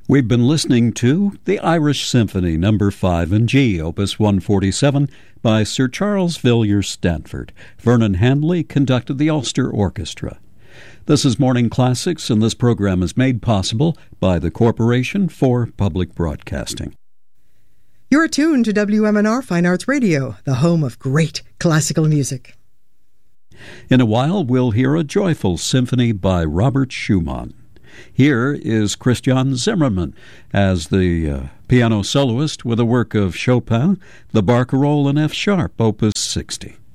We've been listening to the Irish Symphony No. 5 in G, Opus 147, by Sir Charles Villiers Stanford. Vernon Handley conducted the Ulster Orchestra. This is Morning Classics, and this program is made possible by the Corporation for Public Broadcasting. You're attuned to WMNR Fine Arts Radio, the home of great classical music. In a while, we'll hear a joyful symphony by Robert Schumann. Here is Christian Zimmermann as the piano soloist with a work of Chopin, the Barcarolle in F-sharp, Opus 60.